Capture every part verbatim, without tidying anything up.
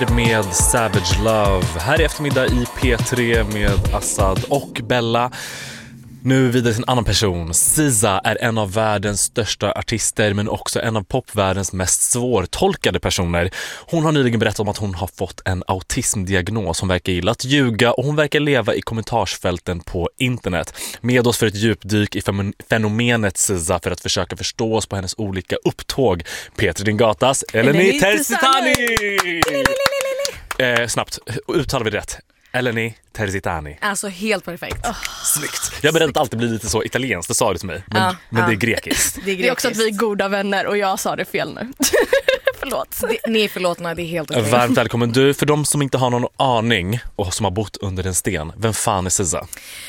Med Savage Love här i eftermiddag i P tre med Assad och Bella. Nu vidare till en annan person. S Z A är en av världens största artister men också en av popvärldens mest svårtolkade personer. Hon har nyligen berättat om att hon har fått en autismdiagnos. Hon verkar gilla att ljuga och hon verkar leva i kommentarsfälten på internet. Med oss för ett djupdyk i fenomenet S Z A för att försöka förstå oss på hennes olika upptåg. Petri Dingatas, Eleni Terzitani! Eh, snabbt, uttalar vi rätt? Eleni Terzitani. Alltså helt perfekt. Oh. Snyggt. Jag är beredd att alltid bli lite så italienskt, det sa du till mig. Men, ja, men ja. det är grekiskt. Det är, grekiskt. Det är också att vi är goda vänner och jag sa det fel nu. Förlåt. Det, ni är förlåtna, det är helt okej. Varmt välkommen. Du, för de som inte har någon aning och som har bott under en sten, vem fan är S Z A?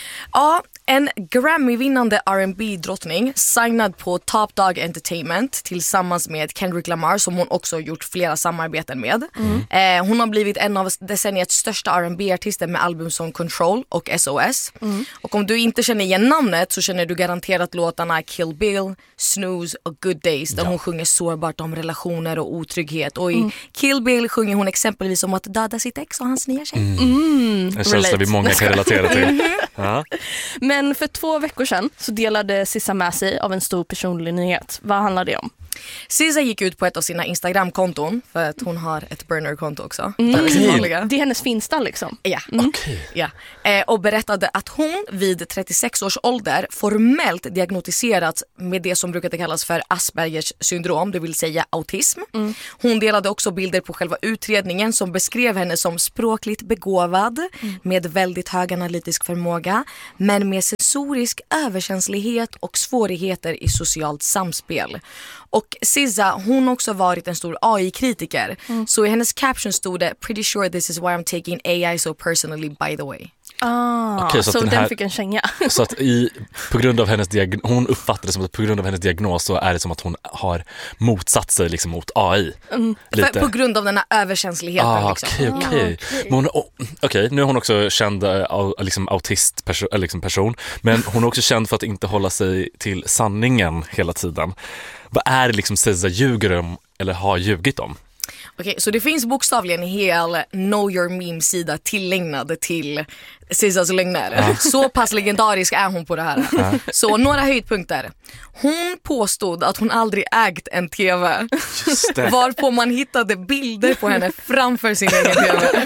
Ja, en Grammy-vinnande R and B-drottning signad på Top Dog Entertainment tillsammans med Kendrick Lamar som hon också har gjort flera samarbeten med. Mm. Eh, hon har blivit en av decenniets största R and B-artister med album som Control och S O S. Mm. Och om du inte känner igen namnet så känner du garanterat låtarna Kill Bill, Snooze och Good Days där ja. hon sjunger sårbart om relationer och otrygghet. Och i mm. Kill Bill sjunger hon exempelvis om att döda sitt ex och hans nya tjej. Mm. Mm. En känsla vi många kan relatera till. Ja. Men för två veckor sedan så delade S Z A med sig av en stor personlig nyhet. Vad handlar det om? S Z A gick ut på ett av sina Instagram-konton för att hon har ett burner-konto också. Mm. Det, det är hennes finsta liksom. Ja. Mm. Okay. ja. Eh, och berättade att hon vid trettiosex års ålder formellt diagnostiserats med det som brukar kallas för Aspergers syndrom, det vill säga autism. Mm. Hon delade också bilder på själva utredningen som beskrev henne som språkligt begåvad mm. med väldigt hög analytisk förmåga men med sensorisk överkänslighet och svårigheter i socialt samspel. Och S Z A, hon har också varit en stor A I-kritiker. Mm. Så i hennes caption stod det "Pretty sure this is why I'm taking A I so personally by the way." Ah, okay, så, så den, den här, fick en känga. Så att i, på grund av hennes diagnos, hon uppfattade det som att på grund av hennes diagnos så är det som att hon har motsatt sig liksom mot A I. Mm. För, på grund av den här överkänsligheten. Ah, liksom. Okej, okay, okej. Okay. Ah, okay. okay, nu är hon också känd äh, liksom autist perso- äh, liksom person. Men hon är också känd för att inte hålla sig till sanningen hela tiden. Vad är det liksom S Z A ljuger om eller har ljugit om? Okej, okay, så det finns bokstavligen en hel Know Your Meme-sida tillägnad till S Z A's lögner. Ah. Så pass legendarisk är hon på det här. Ah. Så några höjdpunkter. Hon påstod att hon aldrig ägt en tv. Just det. Varpå man hittade bilder på henne framför sin egen tv.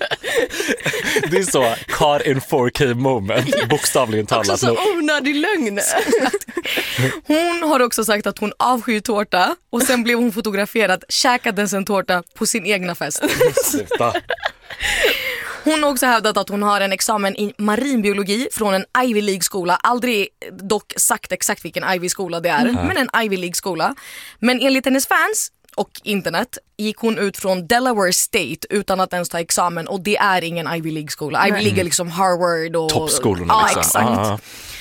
Det är så car in four K moment, bokstavligen talat. Också så onödig lögn. Hon har också sagt att hon avskyr tårta och sen blev hon fotograferad käkades en tårta på sin egna fest. Sluta. Hon har också hävdat att hon har en examen i marinbiologi från en Ivy League-skola. Aldrig dock sagt exakt vilken Ivy-skola det är, mm. men en Ivy League-skola. Men enligt hennes fans och internet gick hon ut från Delaware State utan att ens ta examen och det är ingen Ivy League-skola. Ivy League är liksom Harvard och... toppskolorna ja, liksom. Exakt. Ah.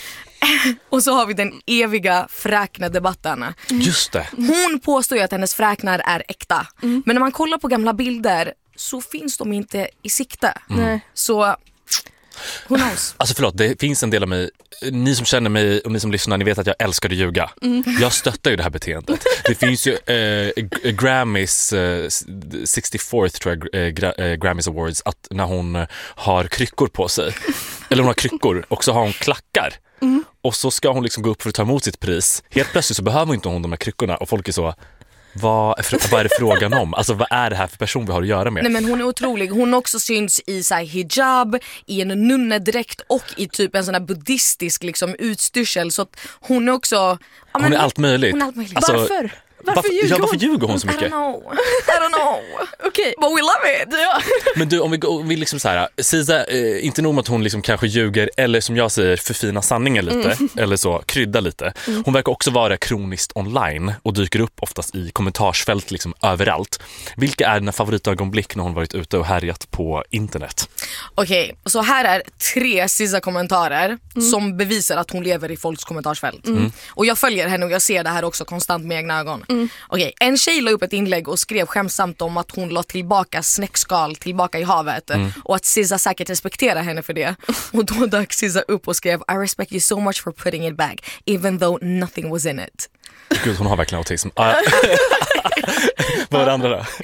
Och så har vi den eviga fräkna-debatten. Just det. Hon påstår ju att hennes fräknar är äkta. Mm. Men när man kollar på gamla bilder så finns de inte i sikte. Mm. Så... who knows? Alltså förlåt, det finns en del av mig. Ni som känner mig och ni som lyssnar, ni vet att jag älskar att ljuga. Mm. Jag stöttar ju det här beteendet. Det finns ju eh, Grammys eh, sextiofyrath tror jag, eh, gra, eh, Grammys Awards, att när hon har kryckor på sig, eller hon har kryckor och så har hon klackar. Mm. Och så ska hon liksom gå upp för att ta emot sitt pris. Helt plötsligt så behöver inte hon de här kryckorna och folk är så... Vad är, vad är det frågan om? Alltså vad är det här för person vi har att göra med? Nej men hon är otrolig. Hon också syns i så här, hijab, i en nunnedräkt och i typ en sån här buddhistisk liksom, utstyrsel. Så att hon är också... Ja, hon är allt möjligt. Hon är allt möjligt. Alltså, varför? Varför varför, ljuger ja, hon? varför ljuger hon så mycket? I don't know. I don't know. Okay. But we love it. Ja. Men du, om vi, om vi liksom så här, S Z A, eh, inte nog med att hon liksom kanske ljuger eller som jag säger förfina sanningen lite mm. eller så, krydda lite. Mm. Hon verkar också vara kroniskt online och dyker upp oftast i kommentarsfält liksom överallt. Vilka är dina favoritögonblick när hon varit ute och härjat på internet? Okej, okay, så här är tre S Z A-kommentarer mm. som bevisar att hon lever i folks kommentarsfält. Mm. Och jag följer henne och jag ser det här också konstant med egna ögon. Mm. Okej, en tjej la upp ett inlägg och skrev skämsamt om att hon la tillbaka snäckskal tillbaka i havet mm. och att S Z A säkert respekterar henne för det. Och då dök S Z A upp och skrev I respect you so much for putting it back even though nothing was in it. Gud, hon har verkligen autism. Vad var det andra då?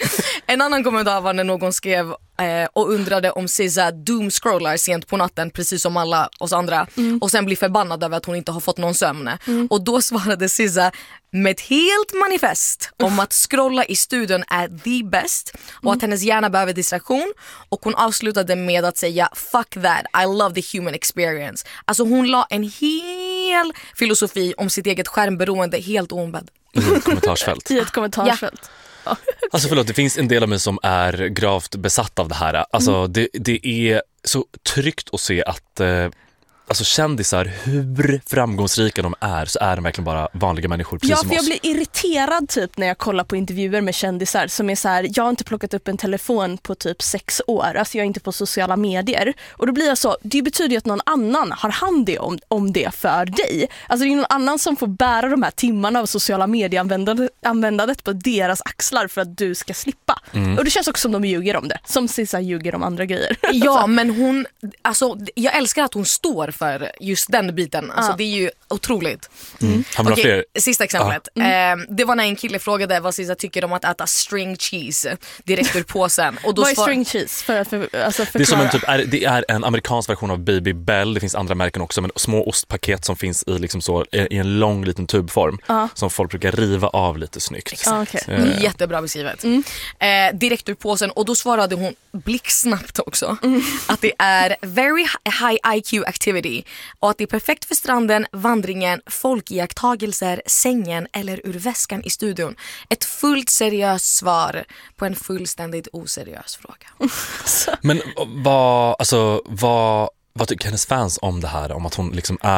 En annan kommentar var när någon skrev eh, och undrade om S Z A doomscrollar sent på natten precis som alla oss andra mm. och sen blir förbannad över att hon inte har fått någon sömn. Mm. Och då svarade S Z A med ett helt manifest om att scrolla i studion är the best och mm. att hennes hjärna behöver distraktion, och hon avslutade med att säga fuck that, I love the human experience. Alltså hon la en hel filosofi om sitt eget skärmberoende helt oombedd. I ett kommentarsfält. I ett kommentarsfält. Ja. Alltså förlåt, det finns en del av mig som är gravt besatt av det här. Alltså mm. det, det är så tryggt att se att eh, alltså kändisar, hur framgångsrika de är, så är de verkligen bara vanliga människor precis ja, som för oss. Jag blir irriterad typ när jag kollar på intervjuer med kändisar som är så här: jag har inte plockat upp en telefon på typ sex år, alltså jag är inte på sociala medier. Och då blir jag så, det betyder ju att någon annan har hand om, om det för dig. Alltså det är någon annan som får bära de här timmarna av sociala medieanvändandet på deras axlar för att du ska slippa. Mm. Och det känns också som de ljuger om det, som Sissa ljuger om andra grejer. Ja, men hon, alltså jag älskar att hon står för just den biten. Alltså, ja. Det är ju otroligt. Mm. Mm. Okej, fler? Sista exemplet. Ja. Mm. Eh, det var när en kille frågade vad Sissa tycker om att äta string cheese direkt ur påsen. Och då vad är svar... string cheese? För att för, alltså det, är som en typ, är, det är en amerikansk version av Baby Bell. Det finns andra märken också, men små ostpaket som finns i, liksom så, i en lång liten tubform uh. som folk brukar riva av lite snyggt. Uh, okay. eh. Jättebra beskrivet. Mm. Eh, direkt ur påsen. Och då svarade hon blixtsnabbt också mm. att det är very high I Q activity och att det är perfekt för stranden, vandringen, folkiakttagelser, sängen eller ur väskan i studion. Ett fullt seriöst svar på en fullständigt oseriös fråga. Men vad, alltså, vad, vad tycker hennes fans om det här? Om att hon liksom är